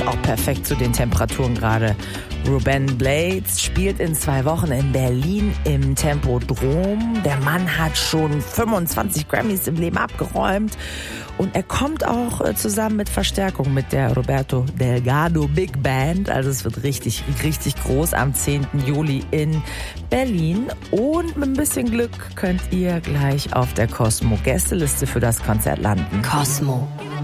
passt auch perfekt zu den Temperaturen gerade. Ruben Blades spielt in 2 Wochen in Berlin im Tempodrom. Der Mann hat schon 25 Grammys im Leben abgeräumt. Und er kommt auch zusammen mit Verstärkung mit der Roberto Delgado Big Band. Also es wird richtig, richtig groß am 10. Juli in Berlin. Und mit ein bisschen Glück könnt ihr gleich auf der Cosmo Gästeliste für das Konzert landen. Cosmo.